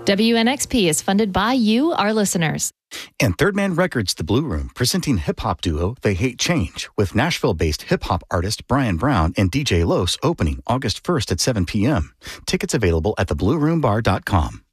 WNXP is funded by you, our listeners. And Third Man Records, The Blue Room, presenting hip-hop duo They Hate Change with Nashville-based hip-hop artist Brian Brown and DJ Los opening August 1st at 7 p.m. Tickets available at theblueroombar.com.